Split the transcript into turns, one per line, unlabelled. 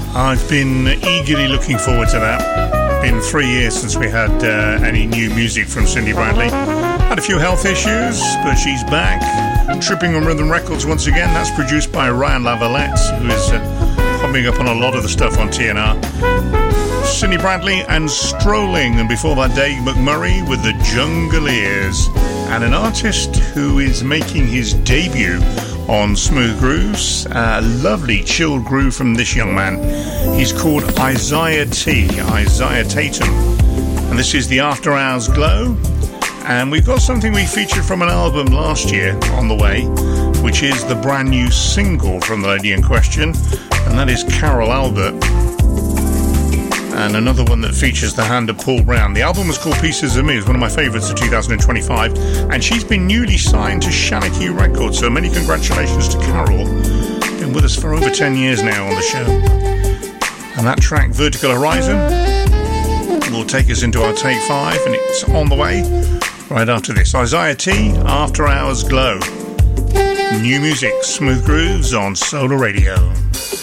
I've been eagerly looking forward to that. Been 3 years since we had any new music from Cindy Bradley. Had a few health issues, but she's back. Tripping on Rhythm Records once again. That's produced by Ryan Lavalette, who is popping up on a lot of the stuff on TNR. Cindy Bradley and Strolling, and before that Dave McMurray with the Jungleers, and an artist who is making his debut on Smooth Grooves. A lovely chilled groove from this young man. He's called Isaiah Tatum, and this is the After Hours Glow. And we've got something we featured from an album last year on the way, which is the brand new single from the lady in question, and that is Carol Albert. And another one that features the hand of Paul Brown. The album was called Pieces of Me. It's one of my favourites of 2025. And she's been newly signed to Shanachie Records. So many congratulations to Carol. Been with us for over 10 years now on the show. And that track, Vertical Horizon, will take us into our take 5. And it's on the way right after this. Isaiah T, After Hours Glow. New music, Smooth Grooves on Solar Radio.